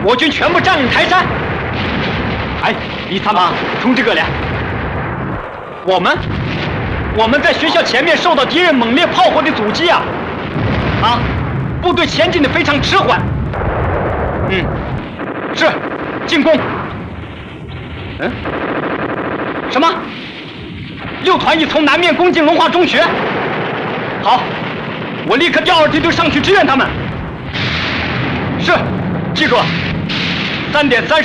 我军全部占领台山。哎，李参谋，从这个来，我们在学校前面受到敌人猛烈炮火的阻击啊！部队前进的非常迟缓。是，进攻。什么？6团已从南面攻进龙华中学。好，我立刻调2梯队上去支援他们。是，记住了，3点30。